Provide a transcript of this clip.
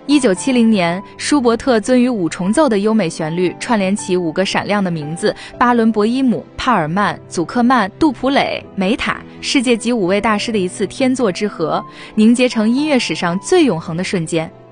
1970年，舒伯特遵于五重奏的优美旋律，串联起5个闪亮的名字：巴伦博伊姆、帕尔曼、祖克曼、杜普蕾、梅塔，世界级5位大师的一次天作之合，凝结成音乐史上最永恒的瞬间。